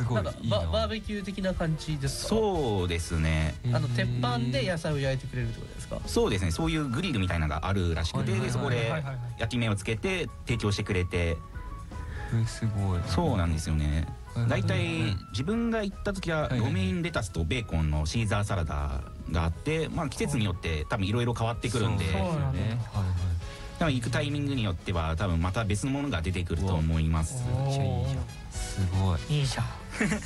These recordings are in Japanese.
ごいなんかいいな。 バーベキュー的な感じですか？ そうですね。 鉄板で野菜を焼いてくれるってことですか？ そうですね。そういうグリルみたいなのがあるらしくて、でそこで焼き目をつけて提供してくれて。 すごい。 そうなんですよね。だいたい自分が行った時はロメインレタスとベーコンのシーザーサラダがあって、まあ季節によって多分いろいろ変わってくるんで、多分行くタイミングによっては多分また別のものが出てくると思います。 めっちゃいいじゃん。すごい。 いいじゃん。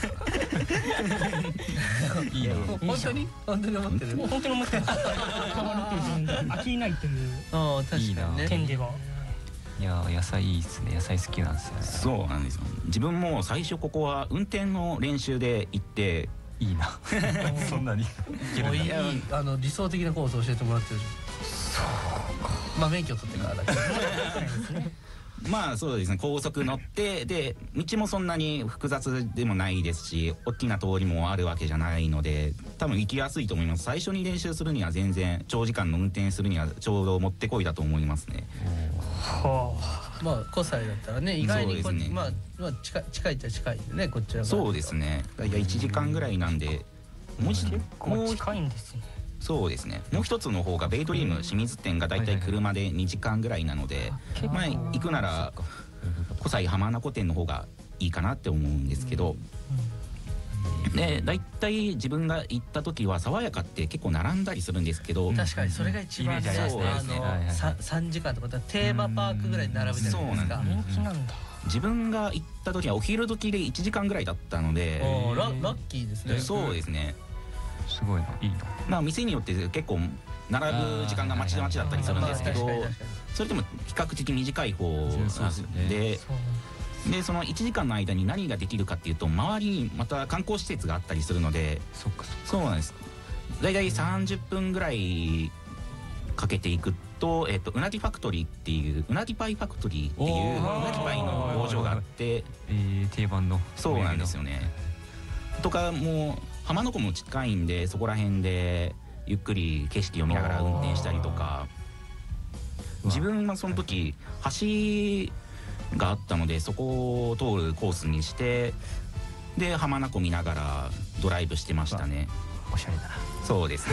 いいな。 本当に思ってる。 もう本当に思ってる。飽きないというああ確かにね。 点では。 いや野菜いいですね。野菜好きなんですよね。 そうなんですよ。自分も最初ここは運転の練習で行って。 いいな。そんなに。 理想的なコースを教えてもらってるじゃん。そうか。まあ免許取ってからだけど。 まあそうですね。高速乗ってで道もそんなに複雑でもないですし、大きな通りもあるわけじゃないので、多分行きやすいと思います。最初に練習するには全然長時間の運転するにはちょうどもってこいだと思いますね。 まあ湖西だったらね意外にまあ近いっちゃ近いんでねこちらが。 そうですね。大体1時間ぐらいなんで、 結構近いんですね。 そうですね。もう一つの方がベイドリーム清水店がだいたい車で2時間ぐらいなので、まあ行くなら湖西浜名湖店の方がいいかなって思うんですけど、でだいたい自分が行った時は爽やかって結構並んだりするんですけど、 確かにそれが一番ね、3時間とかテーマパークぐらいに並ぶじゃないですか。 人気なんだ。 自分が行った時はお昼時で1時間ぐらいだったので、 ラッキーですね。 そうですね。 すごいな。いいな。 まあ店によって結構並ぶ時間が待ちだったりするんですけど、それでも比較的短い方で、でその1時間の間に何ができるかっていうと、周りにまた観光施設があったりするので、そうなんです。だいたい30分ぐらいかけていくと、うなぎファクトリーっていううなぎパイファクトリーっていううなぎパイの工場があって、 定番の。 そうなんですよね。とかもう浜名湖も近いんで、そこら辺でゆっくり景色を見ながら運転したりとか。自分はその時橋があったので、そこを通るコースにして、で浜名湖見ながらドライブしてましたね。 おしゃれだな。 そうですね。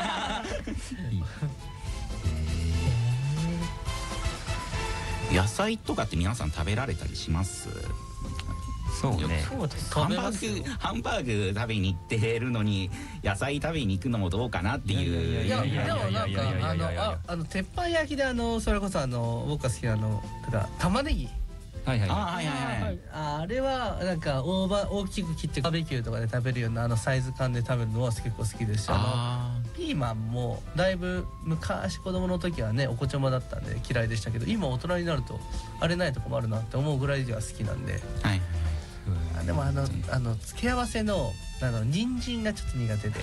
野菜とかって皆さん食べられたりします？ そうね。 ハンバーグ食べに行ってるのに野菜食べに行くのもどうかなっていう。 いやでもなんか鉄板焼きでそれこそ僕が好きな玉ねぎ。あれはなんか大きく切ってバーベキューとかで食べるようなサイズ感で食べるのは結構好きですし、ピーマンもだいぶ昔子供の時はねお子ちゃまだったんで嫌いでしたけど、今大人になるとあれないとこもあるなって思うぐらいでは好きなんで。でも付け合わせの人参がちょっと苦手で、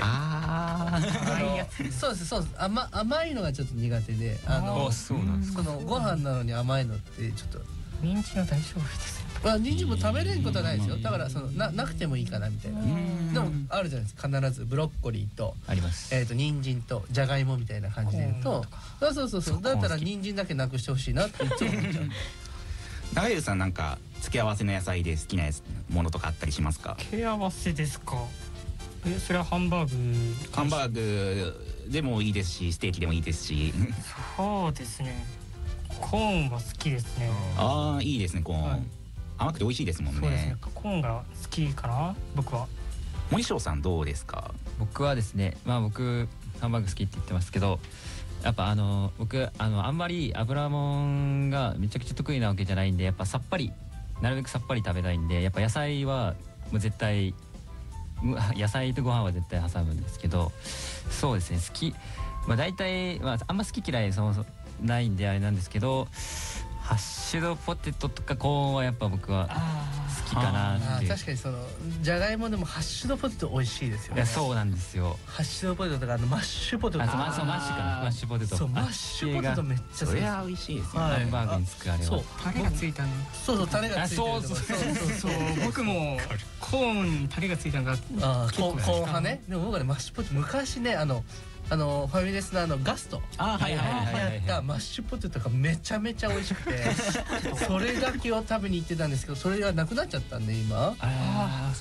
そうです甘いのがちょっと苦手で、 そうなんですか。 ご飯なのに甘いのってちょっと。 人参は大丈夫ですよ。 人参も食べれることはないですよ。だからなくてもいいかなみたいな。でもあるじゃないですか、必ずブロッコリーとあります。 人参とじゃがいもみたいな感じで言うと、そうだったら人参だけなくしてほしいなっていつも思っちゃう。 長湯さんなんか付け合わせの野菜で好きなものとかあったりしますか？ 付け合わせですか。それはハンバーグでもいいですし、ステーキでもいいですし。 そうですね。コーンは好きですね。 ああいいですね。コーン甘くて美味しいですもんね。 そうですね。コーンが好きかな僕は。 森翔さんどうですか？ 僕はですね、まあ僕ハンバーグ好きって言ってますけど、やっぱ僕あんまり油もんがめちゃくちゃ得意なわけじゃないんで、やっぱさっぱり、なるべくさっぱり食べたいんで、やっぱ野菜はもう絶対野菜とご飯は絶対挟むんですけど、そうですね、好き、まあ大体、あんま好き嫌いそもそもないんであれなんですけど、ハッシュドポテトとかコーンはやっぱ僕は好きかなっていう。 確かにじゃがいもでもハッシュドポテト美味しいですよね。 いやそうなんですよ。 ハッシュドポテトとかマッシュポテト。 マッシュポテト。 そうマッシュポテトめっちゃ好き。 それは美味しいですよ。 ハンバーグにつくあれは。 そうタレがついたの。 そうタレがついてる。 そう僕もコーンにタレがついたのがコーン派ね。でも僕はねマッシュポテト昔ねファミレスのガストやったマッシュポテトがめちゃめちゃ美味しくてそれだけを食べに行ってたんですけど、それがなくなっちゃったんで今